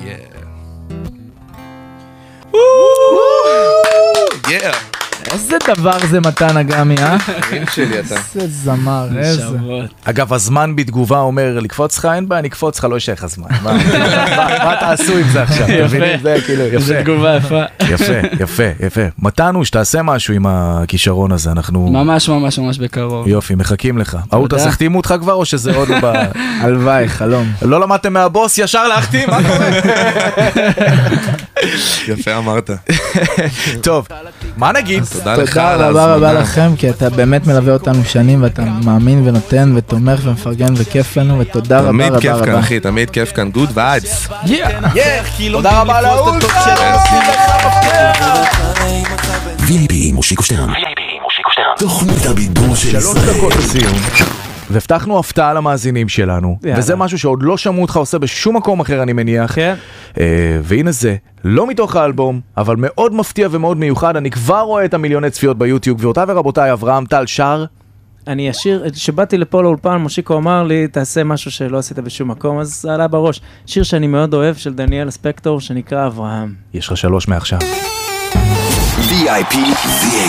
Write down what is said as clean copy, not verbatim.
איזה דבר זה מתן אגמי, אין שלי אתה. איזה זמר, איזה. אגב, הזמן בתגובה אומר, לקפוץ לך אין בעיה, נקפוץ לך, לא יש לך הזמן. מה תעשו עם זה עכשיו? יפה. זה תגובה יפה. יפה. מתנו, שתעשה משהו עם הכישרון הזה, אנחנו... ממש בקרוב. יופי, מחכים לך. אהות, החתימו אותך כבר או שזה עוד לא ב... הלוואי, חלום. לא למדתם מהבוס, ישר להחתים, מה קורה? יפה אמרת. טוב, מה נגיד? תודה לך על תודה ההזמנה. רבה לכם, כי אתה באמת מלווה אותנו שנים, ואתה מאמין ונותן ותומך ומפרגן וכיף לנו, ותודה רבה רבה רבה. תמיד כיף כאן, אחי, תמיד כיף כאן. Good vibes. תודה רבה לאהות. VIP מושיקו שטרן. תוכנית הבידור של ישראל. 3 דקות לסיום. והבטחנו הפתעה למאזינים שלנו, וזה משהו שעוד לא שמעו אותך עושה בשום מקום אחר, אני מניח. והנה זה, לא מתוך האלבום, אבל מאוד מפתיע ומאוד מיוחד. אני כבר רואה את המיליוני צפיות ביוטיוב, ואותה ורבותיי, אברהם טל שר. אני אשיר, שבאתי לפה לאולפן, מושיקו אמר לי, תעשה משהו שלא עשית בשום מקום, אז זה עלה בראש. שיר שאני מאוד אוהב, של דניאל ספקטור, שנקרא אברהם. יש לך 3 מעכשיו. VIP